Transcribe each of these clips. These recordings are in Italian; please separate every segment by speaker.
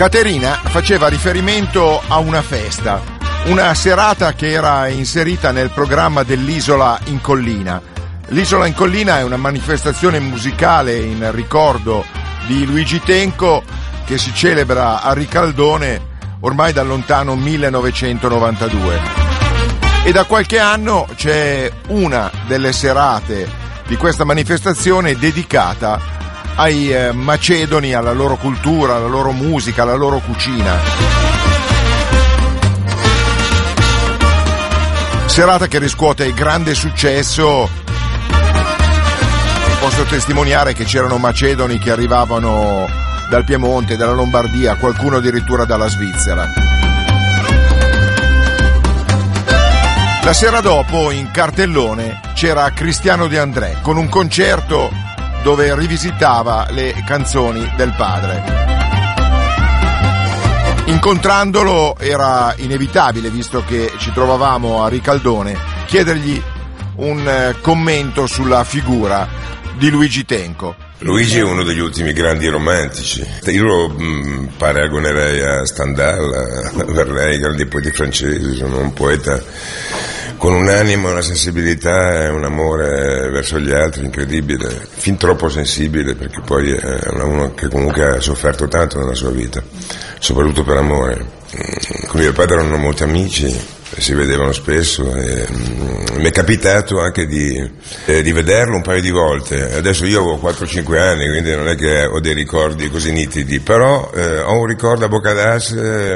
Speaker 1: Caterina faceva riferimento a una festa, una serata che era inserita nel programma dell'Isola in Collina. L'Isola in Collina è una manifestazione musicale in ricordo di Luigi Tenco che si celebra a Ricaldone ormai dal lontano 1992. E da qualche anno c'è una delle serate di questa manifestazione dedicata ai macedoni, alla loro cultura, alla loro musica, alla loro cucina. Serata che riscuote grande successo. Posso testimoniare che c'erano macedoni che arrivavano dal Piemonte, dalla Lombardia, qualcuno addirittura dalla Svizzera. La sera dopo, in cartellone, c'era Cristiano De André con un concerto dove rivisitava le canzoni del padre. Incontrandolo era inevitabile, visto che ci trovavamo a Ricaldone, chiedergli un commento sulla figura di Luigi Tenco.
Speaker 2: Luigi è uno degli ultimi grandi romantici. Io lo paragonerei a Stendhal, a Verlaine, grandi poeti francesi. Sono un poeta con un'anima, una sensibilità e un amore verso gli altri incredibile, fin troppo sensibile, perché poi è uno che comunque ha sofferto tanto nella sua vita, soprattutto per amore. Con mio padre erano molti amici, si vedevano spesso e mi è capitato anche di vederlo un paio di volte. Adesso io avevo 4-5 anni, quindi non è che ho dei ricordi così nitidi, però ho un ricordo a Boccadas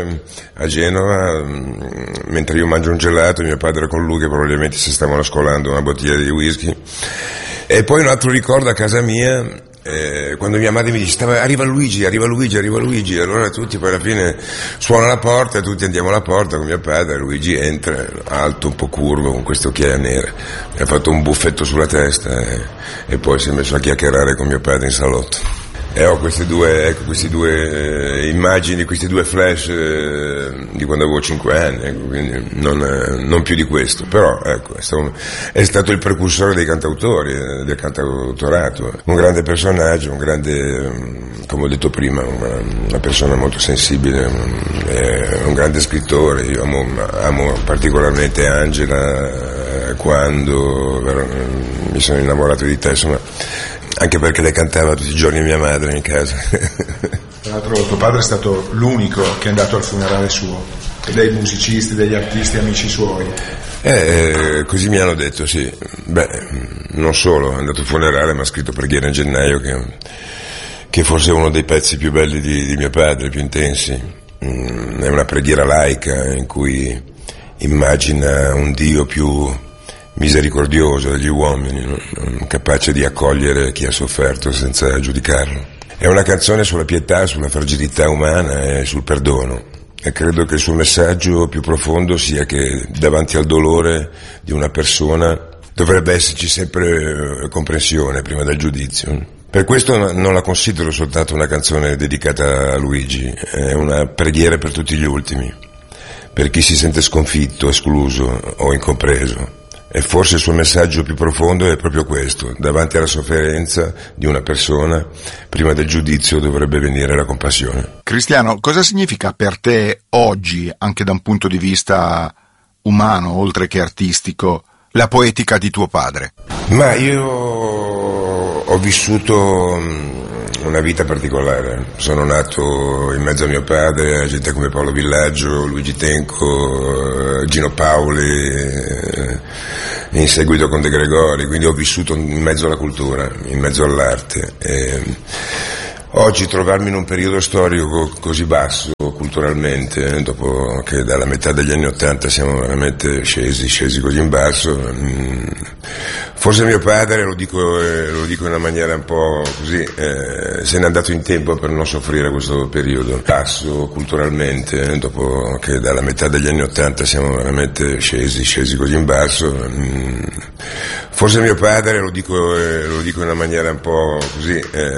Speaker 2: a Genova, mentre io mangio un gelato, mio padre con lui che probabilmente si stavano scolando una bottiglia di whisky, e poi un altro ricordo a casa mia, quando mia madre mi diceva arriva Luigi, allora tutti poi alla fine suona la porta, tutti andiamo alla porta con mio padre, Luigi entra alto, un po' curvo, con queste occhiaie nere, mi ha fatto un buffetto sulla testa e poi si è messo a chiacchierare con mio padre in salotto. E ho queste due immagini, questi due flash di quando avevo 5 anni, quindi non più di questo, però ecco, è stato il precursore dei cantautori, del cantautorato, un grande personaggio, un grande, come ho detto prima, una persona molto sensibile, un grande scrittore. Io amo particolarmente Angela, quando mi sono innamorato di te, insomma, anche perché le cantava tutti i giorni mia madre in casa.
Speaker 1: Tra l'altro tuo padre è stato l'unico che è andato al funerale suo, dei musicisti, degli artisti amici suoi.
Speaker 2: Così mi hanno detto, sì. Beh, non solo, è andato al funerale, ma ha scritto Preghiera in gennaio, che forse è uno dei pezzi più belli di mio padre, più intensi. È una preghiera laica in cui immagina un Dio più misericordioso degli uomini, capace di accogliere chi ha sofferto senza giudicarlo. È una canzone sulla pietà, sulla fragilità umana e sul perdono, e credo che il suo messaggio più profondo sia che davanti al dolore di una persona dovrebbe esserci sempre comprensione prima del giudizio. Per questo non la considero soltanto una canzone dedicata a Luigi, è una preghiera per tutti gli ultimi, per chi si sente sconfitto, escluso o incompreso. E forse il suo messaggio più profondo è proprio questo: davanti alla sofferenza di una persona, prima del giudizio dovrebbe venire la compassione.
Speaker 1: Cristiano, cosa significa per te oggi, anche da un punto di vista umano, oltre che artistico, la poetica di tuo padre?
Speaker 2: Ma io ho vissuto una vita particolare. Sono nato in mezzo a mio padre, a gente come Paolo Villaggio, Luigi Tenco, Gino Paoli, in seguito con De Gregori, quindi ho vissuto in mezzo alla cultura, in mezzo all'arte. Oggi trovarmi in un periodo storico così basso culturalmente, dopo che dalla metà degli anni '80 siamo veramente scesi così in basso, forse mio padre, lo dico in una maniera un po' così, se n'è andato in tempo per non soffrire questo periodo basso culturalmente, dopo che dalla metà degli anni '80 siamo veramente scesi così in basso. Forse mio padre, lo dico in una maniera un po' così,